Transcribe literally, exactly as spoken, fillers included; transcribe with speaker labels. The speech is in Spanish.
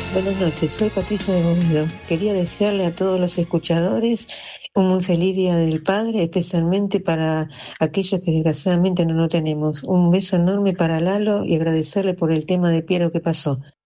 Speaker 1: Buenas noches, soy Patricia de Boedo. Quería desearle a todos los escuchadores un muy feliz Día del Padre, especialmente para aquellos que desgraciadamente no lo tenemos. Un beso enorme para Lalo y agradecerle por el tema de Piero que pasó.